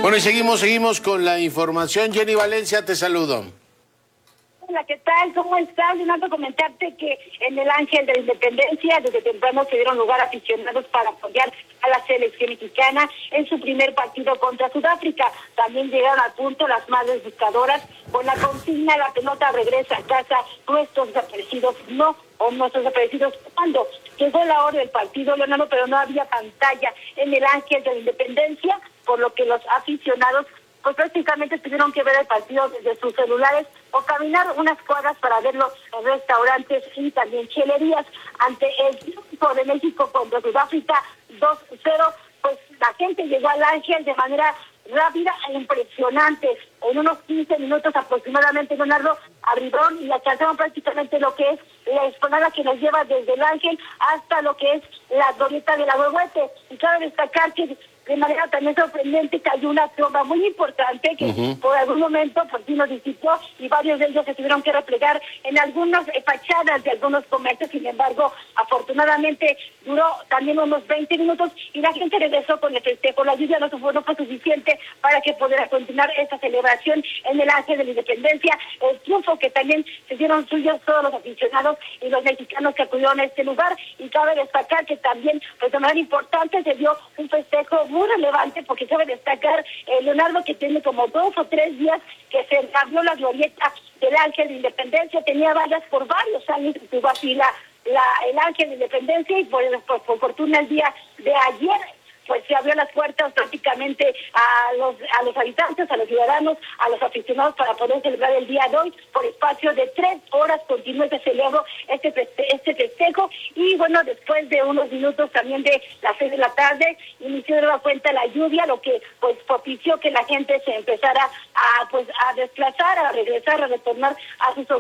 Bueno, y seguimos con la información. Jenny Valencia, te saludo. Hola, ¿qué tal? ¿Cómo estás? Leonardo, comentarte que en el Ángel de la Independencia desde temprano se dieron lugar aficionados para apoyar a la selección mexicana en su primer partido contra Sudáfrica. También llegaron al punto las madres buscadoras con la consigna: la pelota regresa a casa, nuestros desaparecidos no, o nuestros desaparecidos cuando. Llegó la hora del partido, Leonardo, pero no había pantalla en el Ángel de la Independencia, por lo que los aficionados pues prácticamente tuvieron que ver el partido desde sus celulares o caminar unas cuadras para verlo en restaurantes y también chelerías. Ante el triunfo de México contra Sudáfrica 2-0, pues la gente llegó al Ángel de manera rápida e impresionante. En unos 15 minutos aproximadamente, Leonardo, abrieron y alcanzaron prácticamente lo que es la explanada que nos lleva desde el Ángel hasta lo que es la glorieta del Ahuehuete. Y cabe destacar que de manera también sorprendente cayó una tromba muy importante que por algún momento pues sí nos visitó, y varios de ellos se tuvieron que replegar en algunas fachadas de algunos comercios. Sin embargo, afortunadamente duró también unos 20 minutos y la gente regresó con el festejo. La lluvia no fue suficiente para que pudiera continuar esta celebración en el Ángel de la Independencia. El triunfo que también se dieron suyos todos los aficionados y los mexicanos que acudieron a este lugar. Y cabe destacar que también pues de manera importante se dio un festejo muy relevante, porque cabe destacar, Leonardo, que tiene como 2 o 3 días que se abrió la glorieta del Ángel de Independencia. Tenía vallas por varios años, estuvo así el Ángel de Independencia, y por fortuna el día de ayer pues se abrió las puertas prácticamente a los habitantes, a los ciudadanos, a los aficionados, para poder celebrar el día de hoy. Por espacio de 3 horas continuó este celebró este festejo, y bueno, después de unos minutos también de las 6 de la tarde inició de nueva cuenta la lluvia, lo que pues propició que la gente se empezara a desplazar, a regresar, a retornar a sus